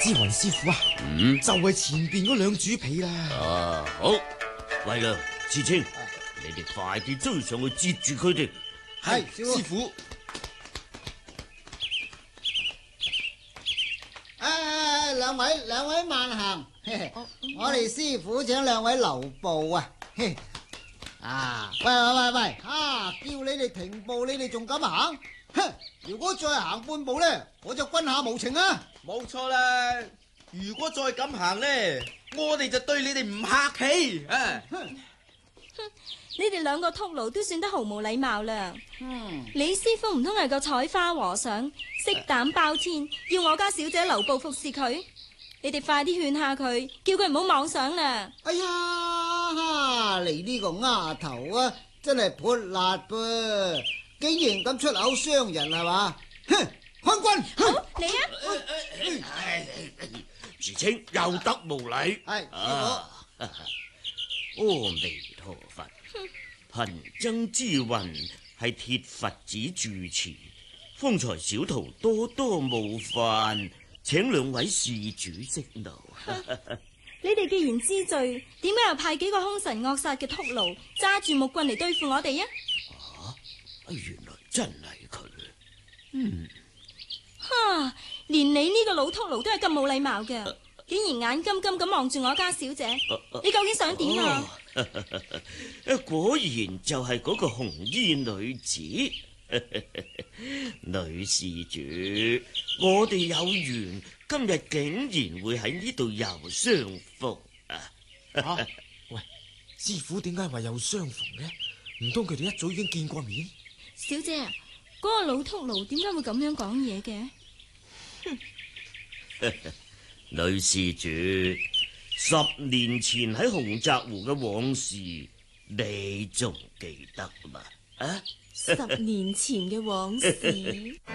志雲師傅啊，就係前邊嗰兩主婢啦。 啊，好，喂啦，志清，你哋快啲追上去截住佢哋。 係，師傅。 兩位慢行，我哋師傅請兩位留步啊！喂，叫你哋停步，你哋仲敢行？哼！如果再行半步咧，我就軍下無情啊！ 冇錯啦，如果再咁行咧，我哋就對你哋唔客氣啊！ 你哋兩個禿佬都算得毫無禮貌啦。李師傅唔通係個採花和尚，色膽包天，要我家小姐留步服侍佢？你哋快啲勸下佢，叫佢唔好妄想啦。 哎呀，你呢個丫頭啊，真係潑辣噃！竟然咁出口傷人係嘛？哼！看軍， 好嚟啊！ 志清又得無禮。 係阿彌陀佛，貧僧之雲係鐵佛子住持，方才小徒多多冒犯，請兩位施主息怒。 你哋既然知罪，點解又派幾個兇神惡煞嘅禿佬揸住木棍嚟對付我哋啊？ 原來真係佢。 連你呢個老禿佬都係咁冇禮貌嘅，竟然眼金金咁望住我家小姐，你究竟想點啊？ 果然就係嗰個紅衣女子。女施主，我哋有緣，今日竟然會喺呢度又相逢啊！ 喂，師傅點解話又相逢嘅？唔通佢哋一早已經見過面？ 小姐，嗰個老禿佬點解會咁樣講嘢嘅？ 女施主，10年前喺洪澤湖嘅往事，你仲記得嘛？啊！ 10年前嘅往事。